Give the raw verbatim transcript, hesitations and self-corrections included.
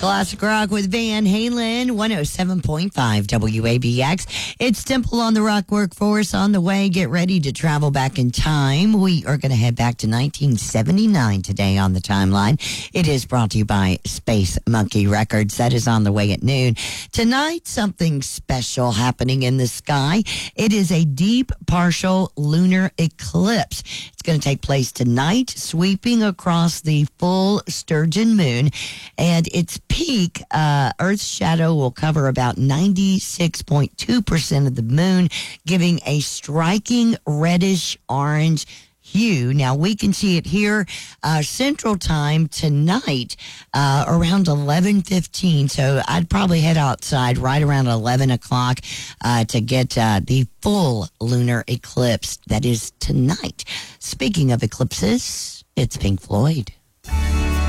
Classic Rock with Van Halen, one oh seven point five W A B X. It's Temple on the Rock Workforce on the way. Get ready to travel back in time. We are going to head back to nineteen seventy-nine today on the timeline. It is brought to you by Space Monkey Records. That is on the way at noon. Tonight, something special happening in the sky. It is a deep partial lunar eclipse. It's going to take place tonight, sweeping across the full Sturgeon moon, and its peak, uh, Earth's shadow will cover about ninety-six point two percent of the moon, giving a striking reddish orange hue. Now, we can see it here uh, Central Time tonight uh, around eleven fifteen. So I'd probably head outside right around eleven o'clock uh, to get uh, the full lunar eclipse that is tonight. Speaking of eclipses, it's Pink Floyd.